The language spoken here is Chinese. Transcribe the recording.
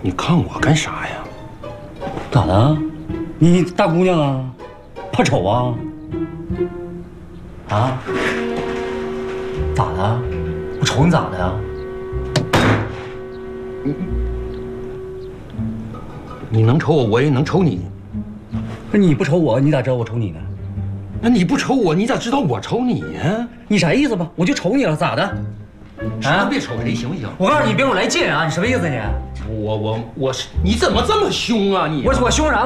你看我干啥呀？ 咋的？你大姑娘啊，怕丑啊？啊？咋的？我瞅你咋的呀？ 你能瞅我，我也能瞅你。 那你不瞅我，你咋知道我瞅你呢？ 那你不瞅我，你咋知道我瞅你呀？ 你啥意思吧？我就瞅你了，咋的？ 啊！别瞅谁行不行？ 我告诉你，别跟我来劲啊！你什么意思你？ 我是你怎么这么凶啊你？ 我凶啥？